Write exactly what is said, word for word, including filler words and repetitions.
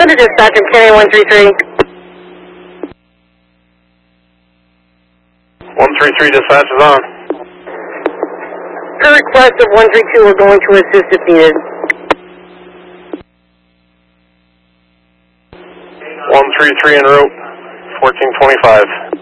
to dispatch from K A one three three. one three three dispatch is on. Per request of one three two, we're going to assist if needed. one three three en route, fourteen twenty-five.